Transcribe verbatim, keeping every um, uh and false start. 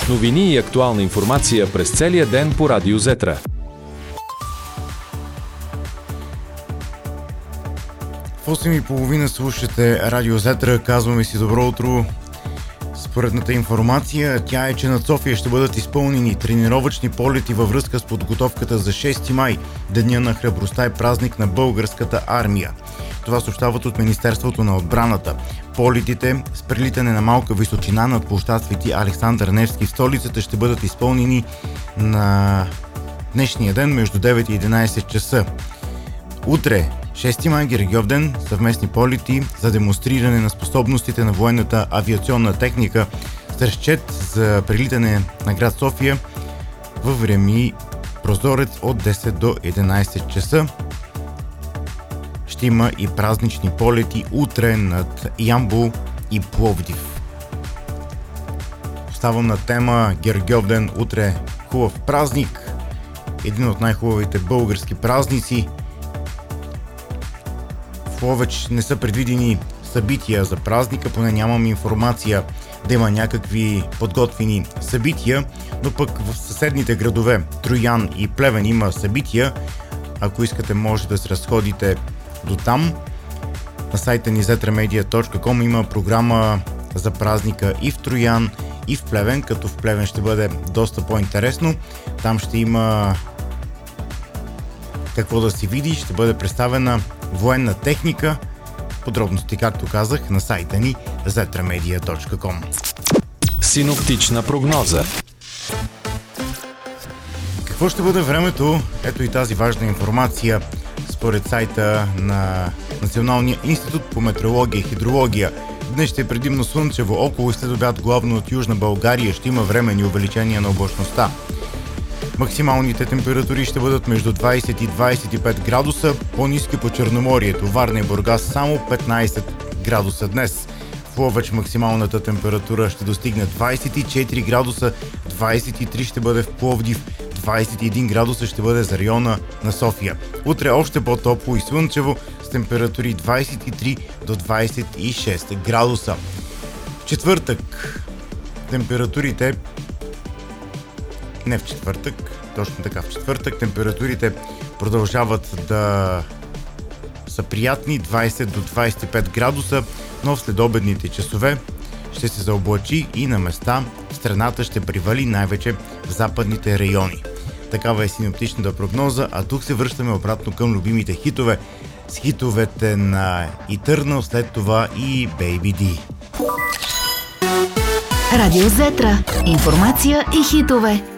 Новини и актуална информация през целия ден по Радио Зетра. В осем и половина слушате Радио Зетра. Казваме си добро утро. Споредната информация, тя е, че над София ще бъдат изпълнени тренировъчни полети във връзка с подготовката за шести май, Деня на храбростта и празник на българската армия. Това съобщават от Министерството на отбраната. Полетите с прелитане на малка височина над площад Свети Александър Невски в столицата ще бъдат изпълнени на днешния ден между девет и единайсет часа. Утре, шести май, Гергьовден, съвместни полети за демонстриране на способностите на военната авиационна техника с разчет за прелитане на град София във време прозорец от десет до единайсет часа. Ще има и празнични полети утре над Ямбол и Пловдив. Оставам на тема Гергьовден. Утре хубав празник, един от най-хубавите български празници. В Ловеч не са предвидени събития за празника, поне нямам информация да има някакви подготвени събития, но пък в съседните градове Троян и Плевен има събития. Ако искате, може да се разходите до там. На сайта ни зетра медия точка ком има програма за празника и в Троян, и в Плевен, като в Плевен ще бъде доста по-интересно. Там ще има какво да се види, ще бъде представена военна техника. Подробности, както казах, на сайта ни зетра медия точка ком. Синоптична прогноза. Какво ще бъде времето? Ето и тази важна информация според сайта на Националния институт по метеорология и хидрология. Днес ще е предимно слънчево, около и след обяд главно от Южна България ще има временни увеличения на облачността. Максималните температури ще бъдат между двайсет и двайсет и пет градуса, по-ниски по Черноморието, Варна и Бургас само петнайсет градуса днес. В Ловеч максималната температура ще достигне двайсет и четири градуса, двайсет и три ще бъде в Пловдив, двайсет и един градуса ще бъде за района на София. Утре още по-топло и слънчево с температури двайсет и три до двайсет и шест градуса. В четвъртък температурите Не в четвъртък, точно така в четвъртък температурите продължават да са приятни, двайсет до двайсет и пет градуса, но в следобедните часове ще се заоблачи и на места в страната ще привали, най-вече в западните райони. Такава е синоптичната прогноза, а тук се връщаме обратно към любимите хитове с хитовете на Eternal, след това и Baby D. Радио Зетра. Информация и хитове.